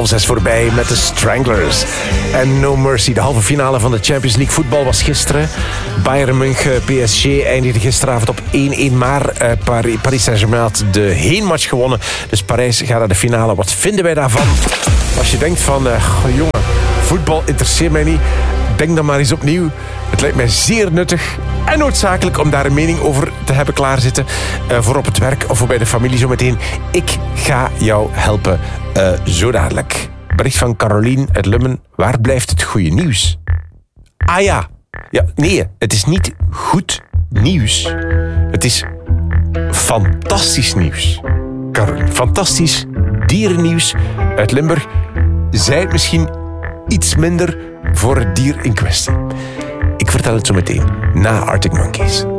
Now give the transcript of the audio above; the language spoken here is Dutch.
6 voorbij met de Stranglers. En No Mercy, de halve finale van de Champions League voetbal was gisteren. Bayern München, PSG eindigde gisteravond op 1-1. Maar Paris Saint-Germain had de heenmatch gewonnen. Dus Parijs gaat naar de finale. Wat vinden wij daarvan? Als je denkt van, jongen, voetbal interesseert mij niet. Denk dan maar eens opnieuw. Het lijkt mij zeer nuttig en noodzakelijk om daar een mening over te hebben klaarzitten. Voor op het werk of voor bij de familie zometeen. Ik ga jou helpen zo dadelijk. Bericht van Carolien uit Lummen. Waar blijft het goede nieuws? Ah ja. Nee, het is niet goed nieuws. Het is fantastisch nieuws. Carolien, fantastisch dierennieuws uit Limburg. Zij het misschien iets minder voor het dier in kwestie. Ik vertel het zo meteen na Arctic Monkeys.